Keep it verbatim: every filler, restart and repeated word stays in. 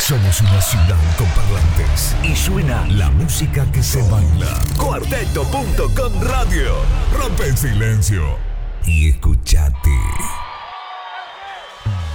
Somos una ciudad con parlantes y suena la música que se baila. Cuarteto punto com Radio. Rompe el silencio y escuchate.